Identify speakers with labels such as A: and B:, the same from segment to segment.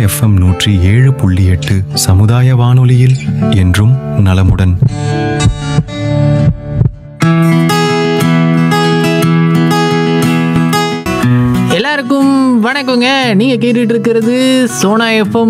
A: FM 107.8 சமுதாய வானொலியில் என்றும் நலமுடன்.
B: எல்லாருக்கும் வணக்கங்க. நீங்கள் கேட்டுட்டு இருக்கிறது சோனா எஃப்எம்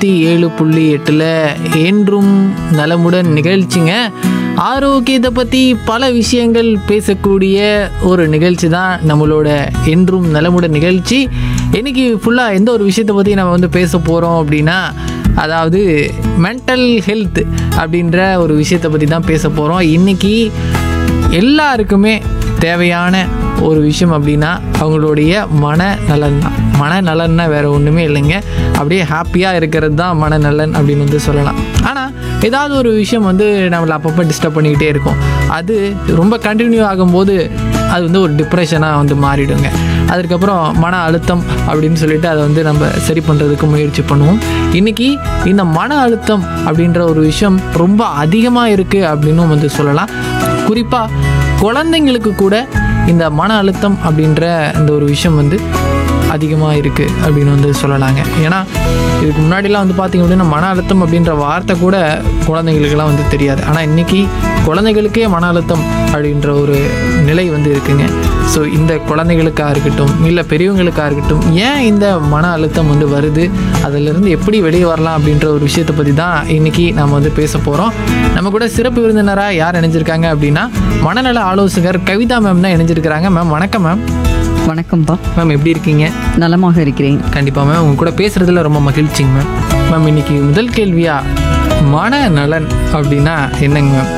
B: 107.8 என்றும் நலமுடன் நிகழ்ச்சிங்க. ஆரோக்கியத்தை பற்றி பல விஷயங்கள் பேசக்கூடிய ஒரு நிகழ்ச்சி தான் நம்மளோட என்றும் நலமுடன் நிகழ்ச்சி. இன்றைக்கி ஃபுல்லாக எந்த ஒரு விஷயத்தை பற்றி நம்ம பேச போகிறோம் அப்படின்னா, அதாவது மென்டல் ஹெல்த் அப்படின்ற ஒரு விஷயத்தை பற்றி தான் பேச போகிறோம். இன்றைக்கி எல்லாருக்குமே தேவையான ஒரு விஷயம் அப்படின்னா அவங்களுடைய மனநலன் தான். மனநலன்னா வேறு ஒன்றுமே இல்லைங்க, அப்படியே ஹாப்பியாக இருக்கிறது தான் மனநலன் அப்படின்னு சொல்லலாம். ஆனால் ஏதாவது ஒரு விஷயம் நம்மளை அப்பப்போ டிஸ்டர்ப் பண்ணிக்கிட்டே இருக்கும். அது ரொம்ப கண்டினியூ ஆகும்போது அது ஒரு டிப்ரெஷனாக மாறிடுங்க. அதுக்கப்புறம் மன அழுத்தம் அப்படின்னு சொல்லிட்டு அதை நம்ம சரி பண்ணுறதுக்கு முயற்சி பண்ணுவோம். இன்றைக்கி இந்த மன அழுத்தம் அப்படின்ற ஒரு விஷயம் ரொம்ப அதிகமாக இருக்குது அப்படின்னு சொல்லலாம். குறிப்பாக குழந்தைங்களுக்கு கூட இந்த மன அழுத்தம் அப்படின்ற இந்த ஒரு விஷயம் அதிகமாக இருக்குது அப்படின்னு சொல்லலாங்க. ஏன்னா இதுக்கு முன்னாடிலாம் பார்த்திங்க அப்படின்னா மன அழுத்தம் அப்படின்ற வார்த்தை கூட குழந்தைங்களுக்கெல்லாம் தெரியாது. ஆனால் இன்றைக்கி குழந்தைகளுக்கே மன அழுத்தம் அப்படின்ற ஒரு நிலை இருக்குங்க. ஸோ இந்த குழந்தைகளுக்காக இருக்கட்டும் இல்லை பெரியவங்களுக்காக இருக்கட்டும், ஏன் இந்த மன அழுத்தம் வருது, அதிலிருந்து எப்படி வெளியே வரலாம் அப்படின்ற ஒரு விஷயத்தை பற்றி தான் இன்றைக்கி நம்ம பேச போகிறோம். நம்ம கூட சிறப்பு விருந்தினராக யார் இணைஞ்சிருக்காங்க அப்படின்னா, மனநல ஆலோசகர் கவிதா மேம் தான் இணைஞ்சிருக்கிறாங்க. மேம் வணக்கம். மேம்
C: வணக்கம்ப்பா.
B: மேம் எப்படி இருக்கீங்க?
C: நலமாக இருக்கிறேன்.
B: கண்டிப்பாக மேம், உங்க கூட பேசுகிறதுல ரொம்ப மகிழ்ச்சிங்க மேம். மேம் இன்னைக்கு முதல் கேள்வியாக மனநலன் அப்படின்னா என்னங்க மேம்?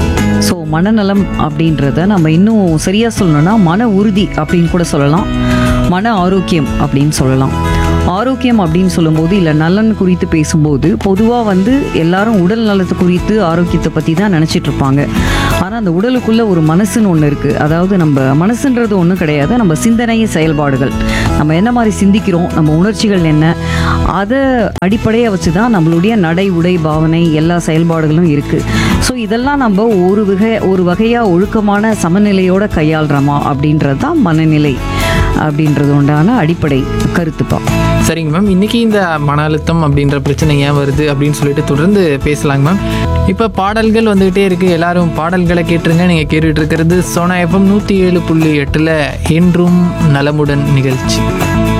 C: ஸோ மனநலம் அப்படின்றத நம்ம இன்னும் சரியாக சொல்லணும்னா மன உறுதி அப்படின்னு கூட சொல்லலாம், மன ஆரோக்கியம் அப்படின்னு சொல்லலாம். ஆரோக்கியம் அப்படின்னு சொல்லும்போது இல்லை நலன் குறித்து பேசும்போது பொதுவாக எல்லாரும் உடல் நலத்தை குறித்து ஆரோக்கியத்தை பற்றி தான் நினச்சிட்டு இருப்பாங்க. ஆனால் அந்த உடலுக்குள்ளே ஒரு மனசுன்னு ஒன்று இருக்குது. அதாவது நம்ம மனசுன்றது ஒன்றும் கிடையாது, நம்ம சிந்தனை செயல்பாடுகள், நம்ம என்ன மாதிரி சிந்திக்கிறோம், நம்ம உணர்ச்சிகள் என்ன, அதை அடிப்படையாக வச்சு தான் நம்மளுடைய நடை உடை பாவனை எல்லா செயல்பாடுகளும் இருக்குது. ஸோ இதெல்லாம் நம்ம ஒரு வகையாக ஒழுக்கமான சமநிலையோடு கையாளுறோமா அப்படின்றது தான் மனநிலை அப்படின்றது உண்டான அடிப்படை கருத்துப்பா.
B: சரிங்க மேம், இன்றைக்கி இந்த மன அழுத்தம் அப்படின்ற பிரச்சனை ஏன் வருது அப்படின்னு சொல்லிட்டு தொடர்ந்து பேசலாங்க மேம். இப்போ பாடல்கள் வந்துகிட்டே இருக்குது, எல்லாரும் பாடல்களை கேட்டுருங்க. நீங்கள் கேட்டுட்டு இருக்கிறது சோனா எஃப்எம் 107.8 என்றும் நலமுடன் நிகழ்ச்சி.